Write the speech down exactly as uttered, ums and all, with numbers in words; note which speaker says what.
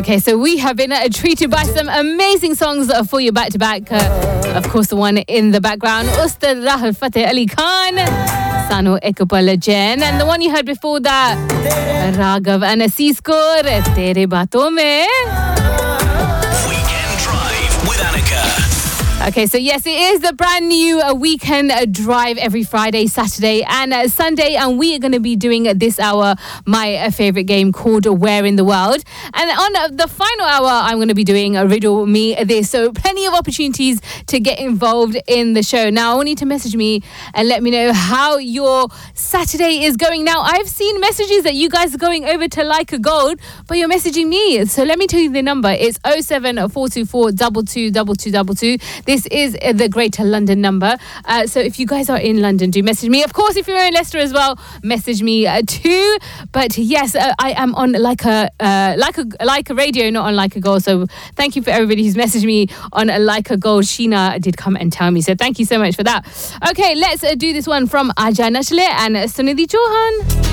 Speaker 1: Okay, so we have been uh, treated by some amazing songs uh, for you back to back. Uh, of course, the one in the background, Ustad Rahul Fateh Ali Khan, Sano Ekapal Jain, and the one you heard before that, Raghav and Assis Kaur, Tere Baaton Mein.
Speaker 2: Weekend Drive with Annika.
Speaker 1: Okay, so yes, it is the brand new uh, weekend uh, drive every Friday, Saturday and uh, Sunday, and we are going to be doing uh, this hour my uh, favourite game called Where in the World. And on uh, the final hour, I'm going to be doing a Riddle Me This, so plenty of opportunities to get involved in the show. Now, I want you to message me and let me know how your Saturday is going. Now, I've seen messages that you guys are going over to Like a Gold, but you're messaging me. So let me tell you the number. It's oh seven four two four two two two two two two. This is the Greater London number. Uh, so if you guys are in London, do message me. Of course, if you're in Leicester as well, message me uh, too. But yes, uh, I am on like a uh, like a like a radio, not on Like a Gold. So thank you for everybody who's messaged me on Like a Gold. Sheena did come and tell me. So thank you so much for that. Okay, let's uh, do this one from Aja Nashle and Sunidhi Chauhan.